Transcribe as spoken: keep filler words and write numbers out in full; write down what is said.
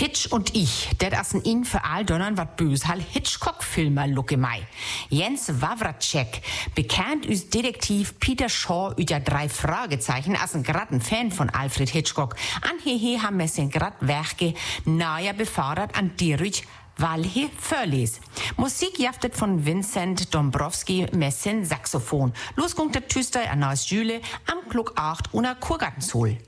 Hitch und ich, der das in ihn für all donnern wat böshal Hitchcock-Filmer lucke mei. Jens Wawracek, bekannt als Detektiv Peter Shaw über drei Fragezeichen, als ein gratten Fan von Alfred Hitchcock. An hehe haben wir sein grad Werke nahe befördert an Dietrich weil he verles. Musik jaftet von Vincent Dombrowski Messin Saxophon. Los kommt der Tüster an aus Jüle am Klug acht und a Kurgartensohl.